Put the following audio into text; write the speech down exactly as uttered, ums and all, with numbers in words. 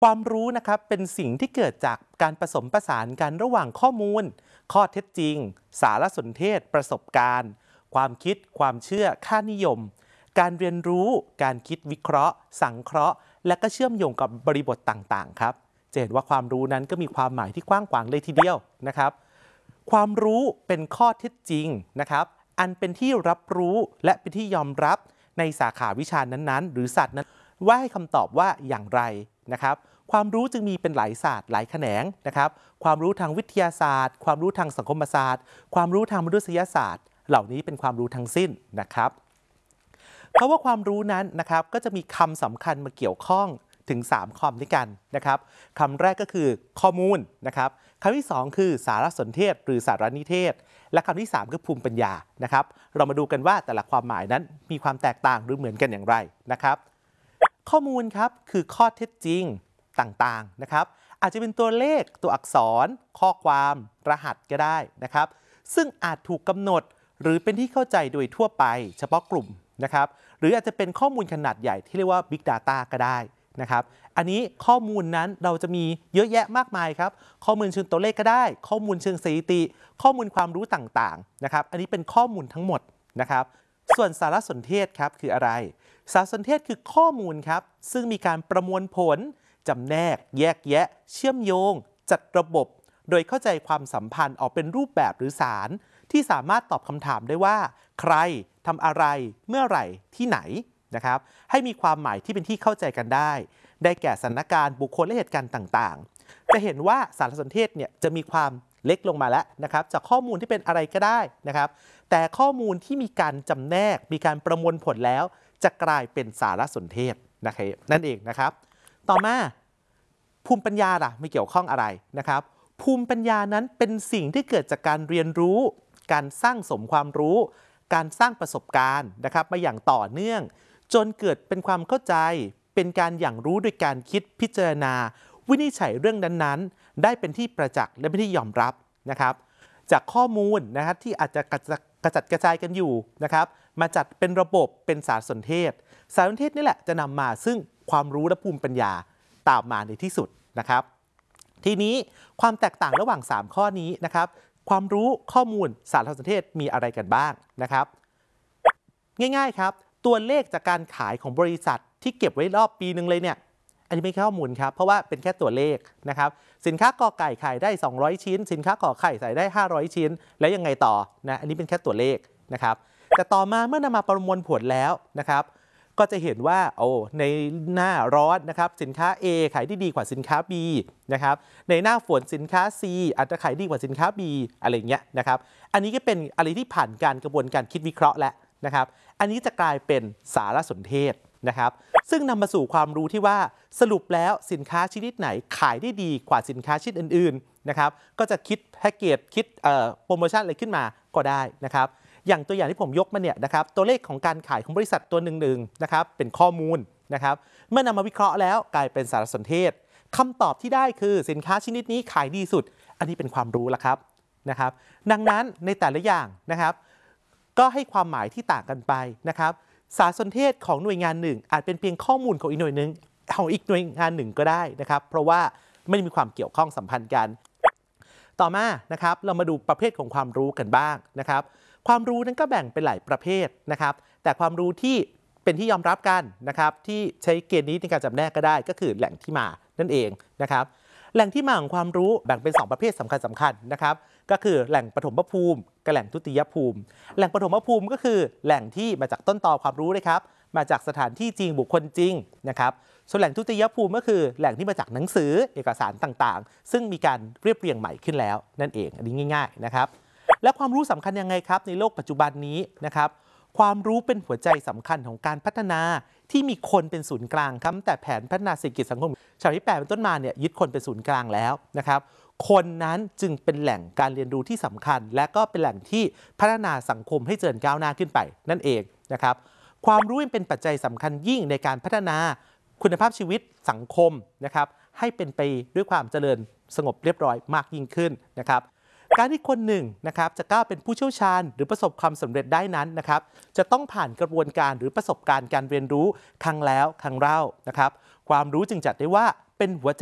ความรู้นะครับเป็นสิ่งที่เกิดจากการผสมผสานกันระหว่างข้อมูลข้อเท็จจริงสารสนเทศประสบการณ์ความคิดความเชื่อค่านิยมการเรียนรู้การคิดวิเคราะห์สังเคราะห์และก็เชื่อมโยงกับบริบทต่างๆครับจะเห็นว่าความรู้นั้นก็มีความหมายที่กว้างขวางเลยทีเดียวนะครับความรู้เป็นข้อเท็จจริงนะครับอันเป็นที่รับรู้และเป็นที่ยอมรับในสาขาวิชานั้นๆหรือศาสตร์นั้นว่าให้คำตอบว่าอย่างไรนะครับความรู้จึงมีเป็นหลายศาสตร์หลายแขนงนะครับความรู้ทางวิทยาศาสตร์ความรู้ทางสังคมศาสตร์ความรู้ทางมนุษยศาสตร์เหล่านี้เป็นความรู้ทั้งสิ้นนะครับเพราะว่าความรู้นั้นนะครับก็จะมีคำสำคัญมาเกี่ยวข้องถึงสามคำด้วยกันนะครับคำแรกก็คือข้อมูลนะครับคำที่สองคือสารสนเทศหรือสารนิเทศและคำที่สามคือภูมิปัญญานะครับเรามาดูกันว่าแต่ละความหมายนั้นมีความแตกต่างหรือเหมือนกันอย่างไรนะครับข้อมูลครับคือข้อเท็จจริงต่างๆนะครับอาจจะเป็นตัวเลขตัวอักษรข้อความรหัสก็ได้นะครับซึ่งอาจถูกกำหนดหรือเป็นที่เข้าใจโดยทั่วไปเฉพาะกลุ่มนะครับหรืออาจจะเป็นข้อมูลขนาดใหญ่ที่เรียกว่า Big Data ก็ได้นะครับอันนี้ข้อมูลนั้นเราจะมีเยอะแยะมากมายครับข้อมูลเชิงตัวเลขก็ได้ข้อมูลเชิงสถิติข้อมูลความรู้ต่างๆนะครับอันนี้เป็นข้อมูลทั้งหมดนะครับส่วนสารสนเทศครับคืออะไรสารสนเทศคือข้อมูลครับซึ่งมีการประมวลผลจำแนกแยกแยะเชื่อมโยงจัดระบบโดยเข้าใจความสัมพันธ์ออกเป็นรูปแบบหรือสารที่สามารถตอบคำถามได้ว่าใครทำอะไรเมื่อไหร่ที่ไหนนะครับให้มีความหมายที่เป็นที่เข้าใจกันได้ได้แก่สถานการณ์บุคคลและเหตุการณ์ต่างๆจะเห็นว่าสารสนเทศเนี่ยจะมีความเล็กลงมาแล้วนะครับจากข้อมูลที่เป็นอะไรก็ได้นะครับแต่ข้อมูลที่มีการจำแนกมีการประมวลผลแล้วจะกลายเป็นสารสนเทศนะครับนั่นเองนะครับต่อมาภูมิปัญญาล่ะไม่เกี่ยวข้องอะไรนะครับภูมิปัญญานั้นเป็นสิ่งที่เกิดจากการเรียนรู้การสร้างสมความรู้การสร้างประสบการณ์นะครับมาอย่างต่อเนื่องจนเกิดเป็นความเข้าใจเป็นการอย่างรู้โดยการคิดพิจารณาวินิจฉัยเรื่องนั้นๆได้เป็นที่ประจักษ์และเป็นที่ยอมรับนะครับจากข้อมูลนะครับที่อาจจะกระจัดกระจายกันอยู่นะครับมาจัดเป็นระบบเป็นสารสนเทศสารสนเทศนี่แหละจะนำมาซึ่งความรู้และภูมิปัญญาตามมาในที่สุดนะครับทีนี้ความแตกต่างระหว่างสามข้อนี้นะครับความรู้ข้อมูลสารสนเทศมีอะไรกันบ้างนะครับง่ายๆครับตัวเลขจากการขายของบริษัทที่เก็บไว้รอบปีหนึ่งเลยเนี่ยอันนี้ไม่ใช่ข้อมูลครับเพราะว่าเป็นแค่ตัวเลขนะครับสินค้ากอไก่ขายได้สองร้อยชิ้นสินค้าขอไข่ใส่ได้ห้าร้อยชิ้นแล้วยังไงต่อนะอันนี้เป็นแค่ตัวเลขนะครับแต่ต่อมาเมื่อนำมาประมวลผลแล้วนะครับก็จะเห็นว่าโอ้ในหน้าร้อนนะครับสินค้า A ขายได้ดีกว่าสินค้า B นะครับในหน้าฝนสินค้า C อาจจะขายดีกว่าสินค้า B อะไรเงี้ยนะครับอันนี้ก็เป็นอะไรที่ผ่านการกระบวนการคิดวิเคราะห์แล้วนะครับอันนี้จะกลายเป็นสารสนเทศนะครับซึ่งนำมาสู่ความรู้ที่ว่าสรุปแล้วสินค้าชนิดไหนขายได้ดีกว่าสินค้าชนิดอื่นๆนะครับก็จะคิดแพ็กเกจคิดโปรโมชั่นอะไรขึ้นมาก็ได้นะครับอย่างตัวอย่างที่ผมยกมาเนี่ยนะครับตัวเลขของการขายของบริษัทตัวหนึ่งๆนะครับเป็นข้อมูลนะครับเมื่อนำมาวิเคราะห์แล้วกลายเป็นสารสนเทศคำตอบที่ได้คือสินค้าชนิดนี้ขายดีสุดอันนี้เป็นความรู้แล้วครับนะครับดังนั้นในแต่ละอย่างนะครับก็ให้ความหมายที่ต่างกันไปนะครับสารสนเทศของหน่วยงานหนึ่งอาจเป็นเพียงข้อมูลของอีกหน่วยหนึ่งของอีกหน่วยงานหนึ่งก็ได้นะครับเพราะว่าไม่ได้มีความเกี่ยวข้องสัมพันธ์กันต่อมานะครับเรามาดูประเภทของความรู้กันบ้างนะครับความรู้นั้นก็แบ่งเป็นหลายประเภทนะครับแต่ความรู้ที่เป็นที่ยอมรับกันนะครับที่ใช้เกณฑ์นี้ในการจำแนกก็ได้ก็คือแหล่งที่มานั่นเองนะครับแหล่งที่มาของความรู้แบ่งเป็นสองประเภทสำคัญสำคัญนะครับก็คือแหล่งปฐมภูมิกับแหล่งทุติยภูมิแหล่งปฐมภูมิก็คือแหล่งที่มาจากต้นตอความรู้เลยครับมาจากสถานที่จริงบุคคลจริงนะครับส่วนแหล่งทุติยภูมิก็คือแหล่งที่มาจากหนังสือเอกสารต่างๆซึ่งมีการเรียบเรียงใหม่ขึ้นแล้วนั่นเองอันนี้ง่ายๆนะครับและความรู้สำคัญยังไงครับในโลกปัจจุบันนี้นะครับความรู้เป็นหัวใจสำคัญของการพัฒนาที่มีคนเป็นศูนย์กลางครับแต่แผนพัฒนาเศรษฐกิจสังคมฉบับที่แปดเป็นต้นมาเนี่ยยึดคนเป็นศูนย์กลางแล้วนะครับคนนั้นจึงเป็นแหล่งการเรียนรู้ที่สำคัญและก็เป็นแหล่งที่พัฒนาสังคมให้เจริญก้าวหน้าขึ้นไปนั่นเองนะครับความรู้เป็นปัจจัยสำคัญยิ่งในการพัฒนาคุณภาพชีวิตสังคมนะครับให้เป็นไปด้วยความเจริญสงบเรียบร้อยมากยิ่งขึ้นนะครับการที่คนหนึ่งนะครับจะก้าวเป็นผู้เชี่ยวชาญหรือประสบความสำเร็จได้นั้นนะครับจะต้องผ่านกระบวนการหรือประสบการณ์การเรียนรู้ครั้งแล้วครั้งเล่านะครับความรู้จึงจัดได้ว่าเป็นหัวใจ